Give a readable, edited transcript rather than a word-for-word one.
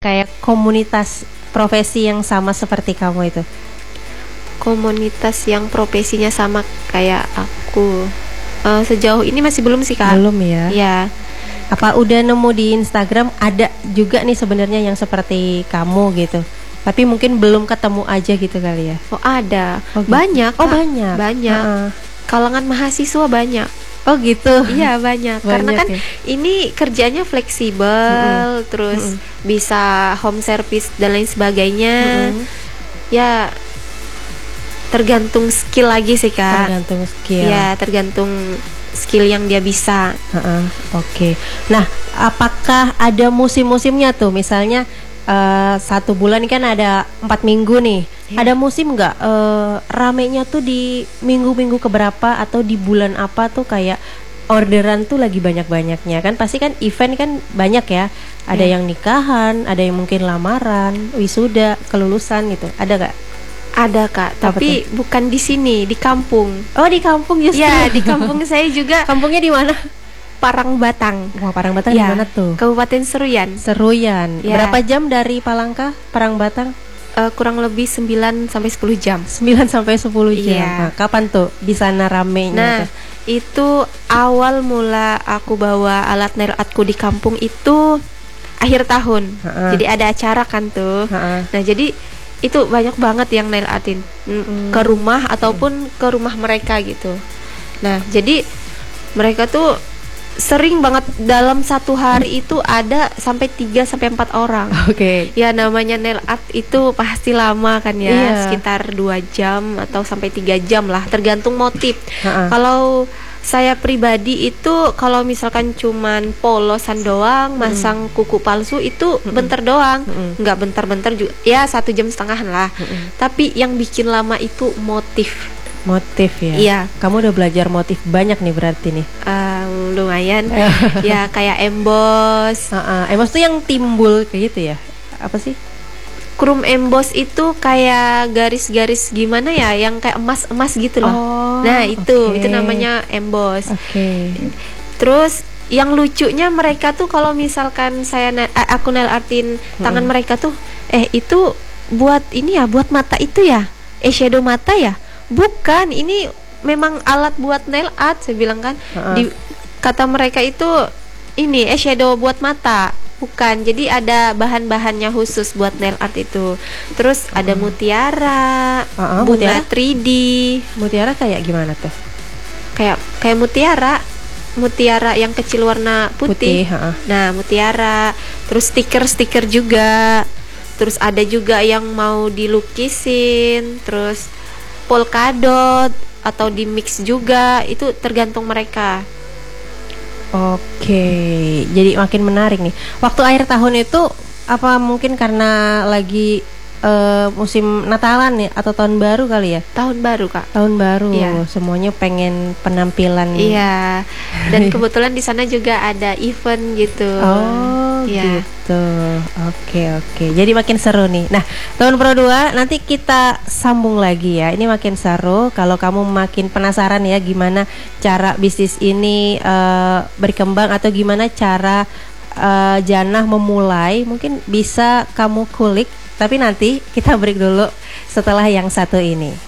kayak komunitas profesi yang sama seperti kamu itu? Komunitas yang profesinya sama kayak aku, sejauh ini masih belum sih Kak. Belum ya? Ya. Apa udah nemu di Instagram ada juga nih sebenarnya yang seperti kamu gitu? Tapi mungkin belum ketemu aja gitu kali ya? Oh ada, Oh, gitu. banyak Kak. Oh banyak? Banyak. Kalangan mahasiswa banyak. Oh gitu? Iya banyak. Karena kan ya? ini kerjanya fleksibel, terus bisa home service dan lain sebagainya. Ya tergantung skill lagi sih Kak. Tergantung skill. Ya tergantung skill yang dia bisa. Oke. Nah, apakah ada musim-musimnya tuh? Misalnya 1 bulan kan ada 4 minggu nih. Ada musim nggak ramenya tuh di minggu-minggu keberapa atau di bulan apa tuh kayak orderan tuh lagi banyak-banyaknya kan? Pasti kan event kan banyak ya. Ada yang nikahan, ada yang mungkin lamaran, wisuda, kelulusan gitu. Ada nggak? Ada Kak, tapi bukan di sini, di kampung. Oh di kampung justru? Ya di kampung saya juga. Kampungnya di mana? Parangbatang. Wah Parangbatang di mana tuh? Kabupaten Seruyan. Seruyan. Ya. Berapa jam dari Palangka, Parangbatang? Kurang lebih 9 sampai 10 jam. 9 sampai 10 jam. Iya. Nah, kapan tuh di sana ramenya? Nah, itu awal mula aku bawa alat nail artku di kampung itu akhir tahun. Jadi ada acara kan tuh. Nah, jadi itu banyak banget yang nail artin ke rumah ataupun ke rumah mereka gitu. Nah, jadi mereka tuh sering banget dalam 1 hari itu ada sampai 3 sampai 4 orang. Oke. Ya namanya nail art itu pasti lama kan ya, sekitar 2 jam atau sampai 3 jam lah, tergantung motif. Kalau saya pribadi itu kalau misalkan cuman polosan doang, masang kuku palsu itu bentar doang, nggak bentar-bentar juga, ya 1,5 jam lah. Tapi yang bikin lama itu motif. Motif ya? Iya. Kamu udah belajar motif banyak nih berarti nih? Lumayan. Ya kayak emboss. Emboss tuh yang timbul kayak gitu ya? Apa sih? Chrome emboss itu kayak garis-garis gimana ya, yang kayak emas-emas gitu loh. Nah itu namanya emboss. Terus yang lucunya mereka tuh kalau misalkan aku nail artin tangan mereka tuh, itu buat ini ya, buat mata itu ya, eyeshadow mata ya? Bukan, ini memang alat buat nail art, saya bilang kan. Kata mereka itu ini eyeshadow buat mata. Bukan, jadi ada bahan-bahannya khusus buat nail art itu. Terus ada mutiara, bunga 3D. Mutiara kayak gimana tuh? Kayak mutiara yang kecil warna putih. Nah, mutiara. Terus stiker juga. Terus ada juga yang mau dilukisin. Terus polkadot atau di mix juga. Itu tergantung mereka. Oke, jadi makin menarik nih. Waktu akhir tahun itu apa mungkin karena lagi musim Natalan ya atau tahun baru kali ya? Tahun baru Kak. Tahun baru, Iya. Semuanya pengen penampilan. Iya. Dan kebetulan di sana juga ada event gitu. Oh, iya. Gitu. Oke. Jadi makin seru nih. Nah, tahun Pro 2 nanti kita sambung lagi ya. Ini makin seru kalau kamu makin penasaran ya gimana cara bisnis ini berkembang atau gimana cara Janah memulai. Mungkin bisa kamu kulik. Tapi nanti kita break dulu setelah yang satu ini.